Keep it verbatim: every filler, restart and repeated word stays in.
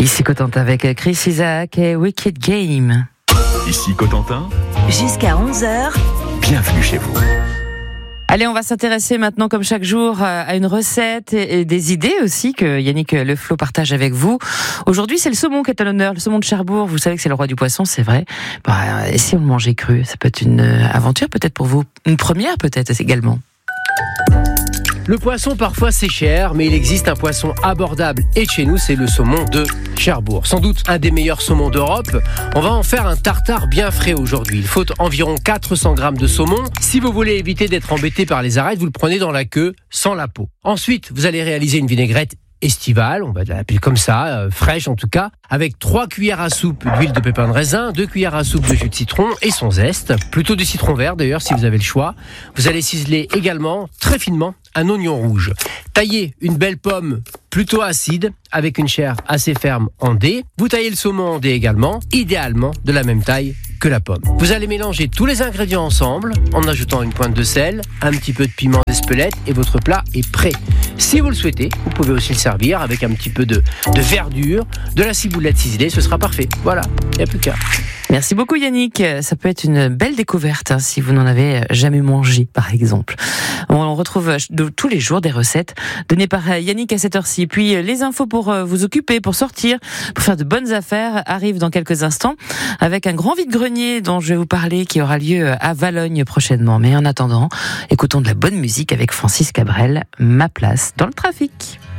Ici Cotentin avec Chris Isaak et Wicked Game. Ici Cotentin. Jusqu'à onze heures. Bienvenue chez vous. Allez, on va s'intéresser maintenant, comme chaque jour, à une recette et des idées aussi que Yannick Le Floch partage avec vous. Aujourd'hui, c'est le saumon qui est à l'honneur, le saumon de Cherbourg. Vous savez que c'est le roi du poisson, c'est vrai. Bah, et si on le mangeait cru, ça peut être une aventure peut-être pour vous. Une première peut-être également. Le poisson, parfois, c'est cher, mais il existe un poisson abordable. Et chez nous, c'est le saumon de Cherbourg. Sans doute un des meilleurs saumons d'Europe. On va en faire un tartare bien frais aujourd'hui. Il faut environ quatre cents grammes de saumon. Si vous voulez éviter d'être embêté par les arêtes, vous le prenez dans la queue, sans la peau. Ensuite, vous allez réaliser une vinaigrette estivale, on va l'appeler comme ça, euh, fraîche en tout cas, avec trois cuillères à soupe d'huile de pépin de raisin, deux cuillères à soupe de jus de citron et son zeste, plutôt du citron vert d'ailleurs si vous avez le choix. Vous allez ciseler également, très finement, un oignon rouge. Taillez une belle pomme plutôt acide, avec une chair assez ferme en dés. Vous taillez le saumon en dés également, idéalement de la même taille que la pomme. Vous allez mélanger tous les ingrédients ensemble, en ajoutant une pointe de sel, un petit peu de piment d'Espelette, et votre plat est prêt. Si vous le souhaitez, vous pouvez aussi le servir avec un petit peu de, de verdure, de la ciboulette ciselée, ce sera parfait. Voilà, il n'y a plus qu'à. Merci beaucoup Yannick, ça peut être une belle découverte hein, si vous n'en avez jamais mangé par exemple. On retrouve de, tous les jours des recettes données par Yannick à cette heure-ci. Puis les infos pour vous occuper, pour sortir, pour faire de bonnes affaires arrivent dans quelques instants avec un grand vide-grenier dont je vais vous parler qui aura lieu à Valogne prochainement. Mais en attendant, écoutons de la bonne musique avec Francis Cabrel, Ma place dans le trafic.